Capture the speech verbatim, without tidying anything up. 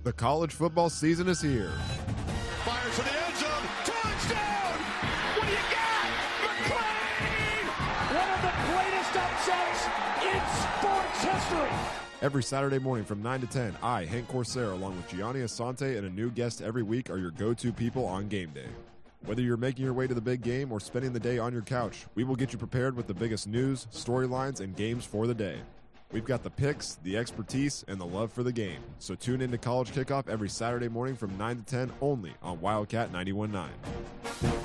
The college football season is here. Fires to the end zone. Touchdown! What do you got? McClain! One of the greatest upsets in sports history. Every Saturday morning from nine to ten, I, Hank Corsair, along with Gianni Asante and a new guest every week, are your go-to people on game day. Whether you're making your way to the big game or spending the day on your couch, we will get you prepared with the biggest news, storylines, and games for the day. We've got the picks, the expertise, and the love for the game. So tune in to College Kickoff every Saturday morning from nine to ten only on Wildcat ninety-one point nine.